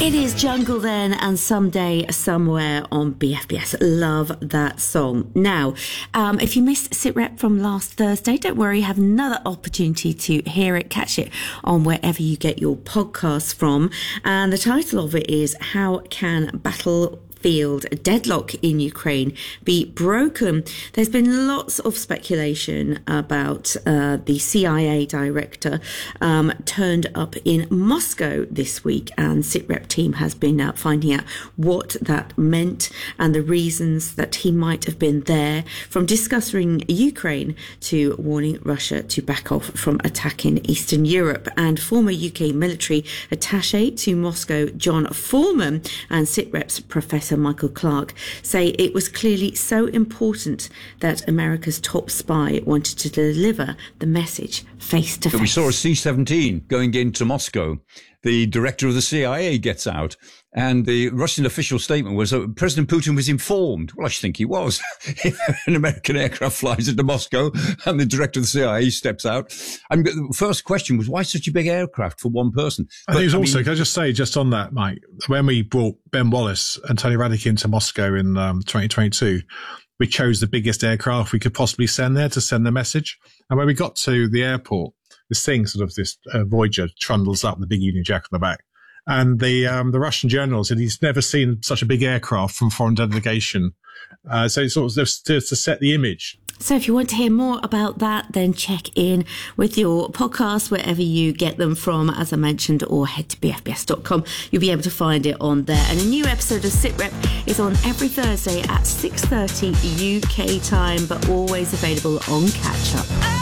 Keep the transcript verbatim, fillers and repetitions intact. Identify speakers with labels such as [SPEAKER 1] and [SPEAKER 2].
[SPEAKER 1] It is Jungle Then and Someday Somewhere on B F B S. Love that song. Now, um, if you missed SitRep from last Thursday, don't worry, you have another opportunity to hear it, catch it on wherever you get your podcasts from. And the title of it is How Can Battle Field Deadlock in Ukraine be broken? There's been lots of speculation about uh, the C I A director um, turned up in Moscow this week, and SitRep team has been uh, finding out what that meant and the reasons that he might have been there, from discussing Ukraine to warning Russia to back off from attacking Eastern Europe. And former U K military attaché to Moscow, John Foreman, and SitRep's Professor Michael Clark say it was clearly so important that America's top spy wanted to deliver the message face to face.
[SPEAKER 2] We saw a C seventeen going into Moscow. The director of the C I A gets out, and the Russian official statement was that President Putin was informed. Well, I should think he was. An American aircraft flies into Moscow and the director of the C I A steps out. And the first question was, why such a big aircraft for one person?
[SPEAKER 3] I think it's
[SPEAKER 2] I
[SPEAKER 3] also,
[SPEAKER 2] mean,
[SPEAKER 3] can I just say just on that, Mike, when we brought Ben Wallace and Tony Radic into Moscow in um, twenty twenty-two, we chose the biggest aircraft we could possibly send there to send the message. And when we got to the airport, this thing, sort of this uh, Voyager, trundles up, the big Union Jack on the back. And the um, the Russian general said he's never seen such a big aircraft from foreign delegation. Uh, so it's sort of to, to set the image.
[SPEAKER 1] So if you want to hear more about that, then check in with your podcast wherever you get them from, as I mentioned, or head to b f b s dot com. You'll be able to find it on there. And a new episode of SitRep is on every Thursday at six thirty U K time, but always available on Catch Up.